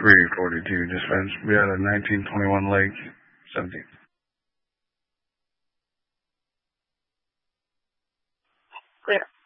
342 dispatch. We had a 1921 Lake, 17th. Clear.